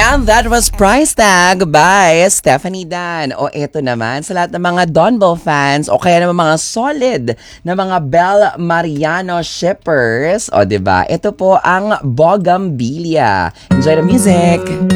And that was Price Tag by Stephanie Dan. O eto naman, sa lahat ng mga Don Bell fans o kaya naman mga solid na mga Bel Mariano shippers, o diba? Ito po ang Bougainvillea. Enjoy the music!